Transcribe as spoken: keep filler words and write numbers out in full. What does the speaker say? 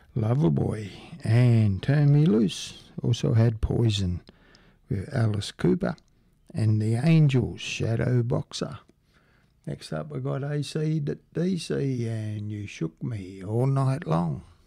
Loverboy and Turn Me Loose. Also had Poison with Alice Cooper and the Angels, Shadow Boxer. Next up we got A C D C and You Shook Me All Night Long.